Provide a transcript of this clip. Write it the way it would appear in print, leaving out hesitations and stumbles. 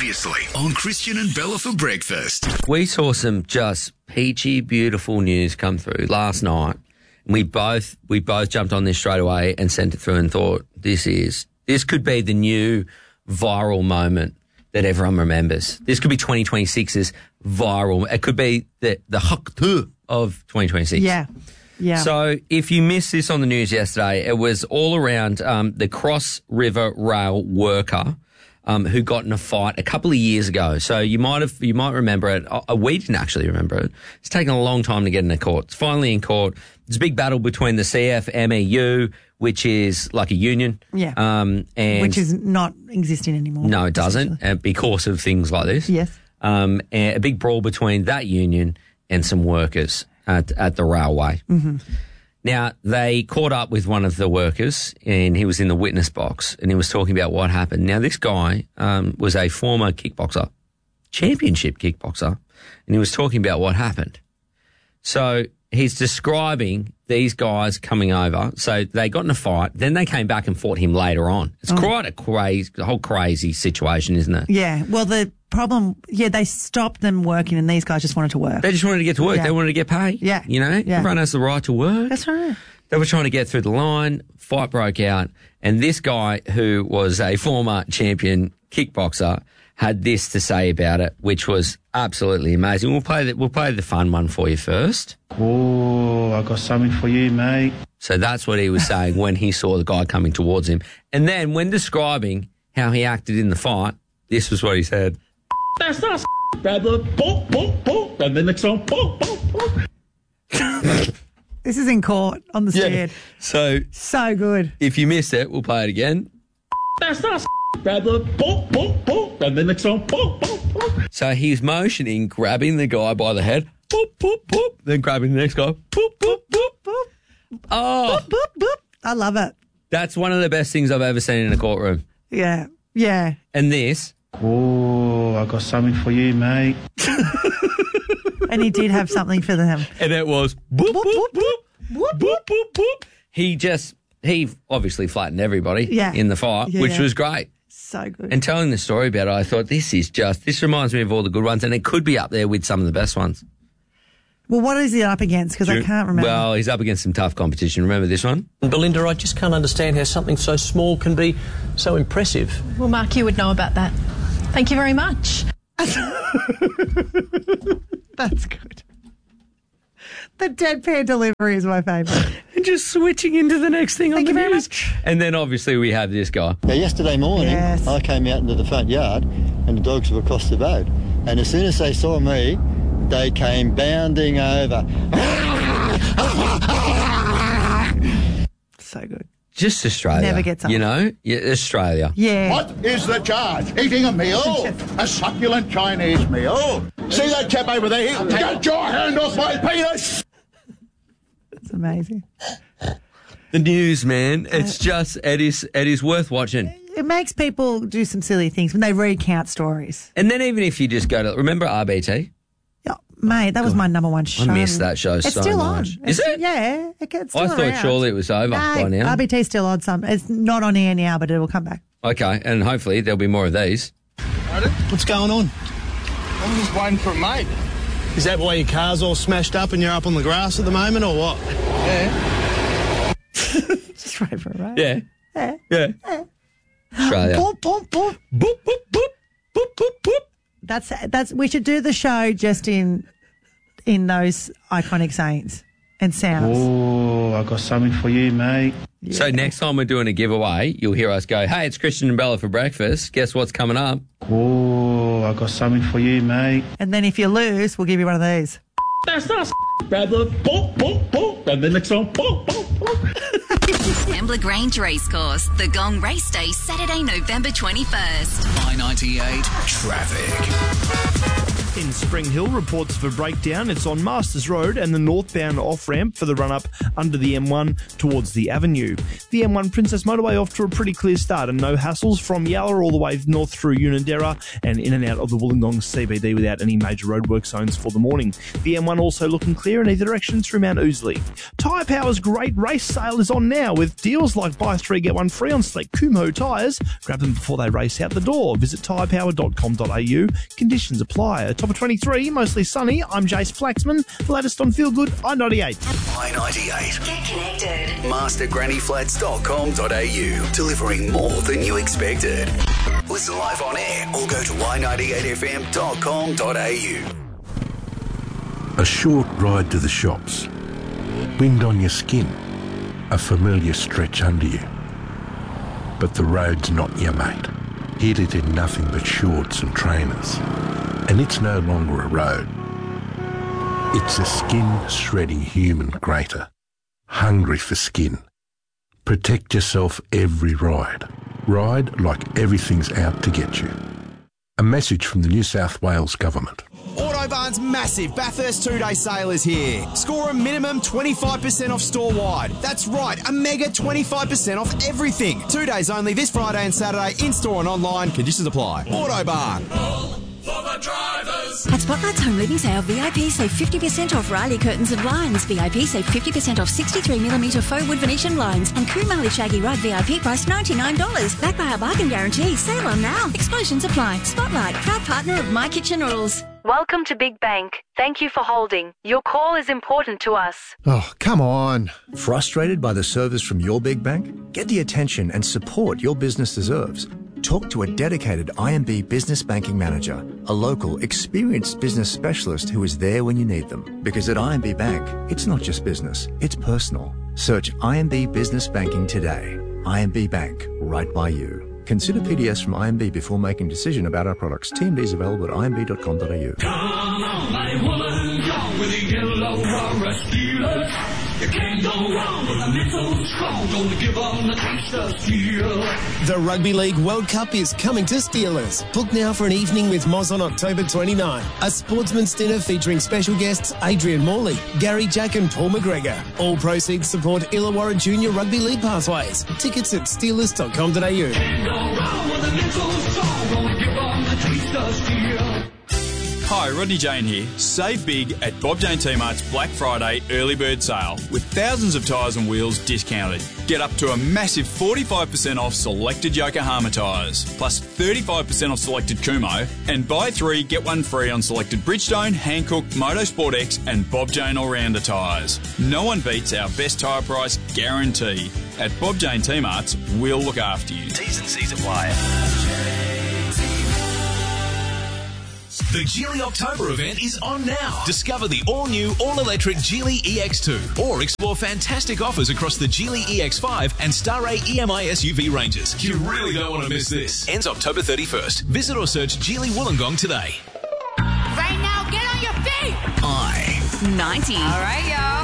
Previously on Christian and Bella for breakfast. We saw some just peachy, beautiful news come through last night. We both jumped on this straight away and sent it through and thought, this could be the new viral moment that everyone remembers. This could be 2026's viral. It could be the Haktu of 2026. Yeah. Yeah. So if you missed this on the news yesterday, it was all around the Cross River Rail worker who got in a fight a couple of years ago. So you might remember it. We didn't actually remember it. It's taken a long time to get into court. It's finally in court. It's a big battle between the CFMEU, which is like a union. Yeah. And which is not existing anymore. No, it doesn't, because of things like this. Yes. And a big brawl between that union and some workers at the railway. Mm-hmm. Now, they caught up with one of the workers and he was in the witness box and he was talking about what happened. Now, this guy was a former kickboxer, championship kickboxer, and he was talking about what happened. So he's describing these guys coming over. So they got in a fight. Then they came back and fought him later on. It's quite a whole crazy situation, isn't it? Yeah. Well, the problem, they stopped them working and these guys just wanted to work. They just wanted to get to work. Yeah. They wanted to get paid. Yeah. You know, everyone has the right to work. That's right. They were trying to get through the line. Fight broke out. And this guy, who was a former champion kickboxer, had this to say about it, which was absolutely amazing. We'll play the fun one for you first. Oh, I got something for you, mate. So that's what he was saying when he saw the guy coming towards him. And then when describing how he acted in the fight, this was what he said. That's not grab the boom, boom, boom, and the next one, boom, boom, boom. This is in court on the stand. So good. If you missed it, we'll play it again. That's not grab the boom, boom, boom, and the next one, boom, boom, boom. So he's motioning, grabbing the guy by the head, boop, boop, boop, then grabbing the next guy, boop, boop, boop, boop. Oh, boop, boop, boop. I love it. That's one of the best things I've ever seen in a courtroom. Yeah, yeah. And this. Oh, I got something for you, mate. And he did have something for them. And it was boop, boop, boop, boop, boop, boop, boop, boop. He obviously flattened everybody in the fight, which was great. So good. And telling the story about it, I thought this reminds me of all the good ones, and it could be up there with some of the best ones. Well, what is he up against? Because I can't remember. Well, he's up against some tough competition. Remember this one? Belinda, I just can't understand how something so small can be so impressive. Well, Mark, you would know about that. Thank you very much. That's good. The deadpan delivery is my favourite. And just switching into the next thing on the news. Thank you very much. And then obviously we have this guy. Now, yesterday morning, I came out into the front yard and the dogs were across the road. And as soon as they saw me, they came bounding over. So good. Just Australia. Never gets old. You know? Yeah, Australia. Yeah. What is the charge? Eating a meal? A succulent Chinese meal? See that chap over there? Get your hand off my penis! It's amazing. The news, man. It's just, it is worth watching. It makes people do some silly things when they recount stories. And then even if you just go to, remember RBT? Yeah, mate, that was my number one show. I miss that show so much. It's still on. Is it? Yeah, it's still I thought around. surely it was over by now. RBT's still on some. It's not on air now, but it will come back. Okay, and hopefully there'll be more of these. What's going on? I'm just waiting for a mate. Is that why your car's all smashed up and you're up on the grass at the moment, or what? Yeah. Just wait for it, right? Yeah. Yeah. Yeah. Australia. Boop, boop, boop. Boop, boop, boop. Boop, boop, boop. That's. We should do the show just in those iconic sayings and sounds. Oh, I got something for you, mate. Yeah. So next time we're doing a giveaway, you'll hear us go, hey, it's Christian and Bella for breakfast. Guess what's coming up? Oh, I got something for you, mate. And then if you lose, we'll give you one of these. That's not grab the boom, boom, boom, and the next one, boom, boom, boom. Ambler Grange Racecourse, the Gong Race Day, Saturday, November 21st. I-98 Traffic. In Spring Hill, reports of a breakdown. It's on Masters Road and the northbound off-ramp for the run-up under the M1 towards the Avenue. The M1 Princess Motorway off to a pretty clear start and no hassles from Yalla all the way north through Unanderra and in and out of the Wollongong CBD without any major roadwork zones for the morning. The M1 also looking clear in either direction through Mount Ousley. Tyre Power's great race sale is on now with deals like buy 3 get 1 free on select Kumho tyres. Grab them before they race out the door. Visit tyrepower.com.au. Conditions apply. Top of 23, mostly sunny. I'm Jace Flaxman. The latest on Feel Good, I-98. I-98. Get connected. MasterGrannyFlats.com.au. Delivering more than you expected. Listen live on air or go to y98fm.com.au. A short ride to the shops. Wind on your skin. A familiar stretch under you. But the road's not your mate. Hit it in nothing but shorts and trainers. And it's no longer a road. It's a skin-shredding human grater. Hungry for skin. Protect yourself every ride. Ride like everything's out to get you. A message from the New South Wales Government. Autobarn's massive Bathurst 2-day sale is here. Score a minimum 25% off store-wide. That's right, a mega 25% off everything. 2 days only this Friday and Saturday, in-store and online. Conditions apply. Autobarn. For the drivers. At Spotlight's Home Living Sale, VIP save 50% off Riley Curtains and Blinds. VIP save 50% off 63mm faux wood Venetian blinds. And Kumali Shaggy Rug VIP price $99. Backed by our bargain guarantee. Sale on now. Exclusions apply. Spotlight, proud partner of My Kitchen Rules. Welcome to Big Bank. Thank you for holding. Your call is important to us. Oh, come on. Frustrated by the service from your big bank? Get the attention and support your business deserves. Talk to a dedicated IMB Business Banking Manager, a local, experienced business specialist who is there when you need them. Because at IMB Bank, it's not just business, it's personal. Search IMB Business Banking today. IMB Bank, right by you. Consider PDS from IMB before making decision about our products. TMDs available at imb.com.au. Come on, my woman, gone with the yellow rubber Steelers. You can't go wrong with a mental strong. Gonna give them the taste of steel. The Rugby League World Cup is coming to Steelers. Book now for an evening with Moz on October 29. A sportsman's dinner featuring special guests Adrian Morley, Gary Jack and Paul McGregor. All proceeds support Illawarra Junior Rugby League Pathways. Tickets at steelers.com.au. Can't go wrong with a mental strong. Gonna give them the taste of steel. Hi, Rodney Jane here. Save big at Bob Jane T-Mart's Black Friday early bird sale with thousands of tyres and wheels discounted. Get up to a massive 45% off selected Yokohama tyres, plus 35% off selected Kumho, and buy 3 get 1 free on selected Bridgestone, Hankook, Motorsport X and Bob Jane All-Rounder tyres. No one beats our best tyre price guarantee. At Bob Jane T-Mart's, we'll look after you. T's and C's apply. The Geely October event is on now. Discover the all-new, all-electric Geely EX2 or explore fantastic offers across the Geely EX5 and Starray EMI SUV ranges. You really don't want to miss this. Ends October 31st. Visit or search Geely Wollongong today. Right now, get on your feet. I-90. All right, y'all.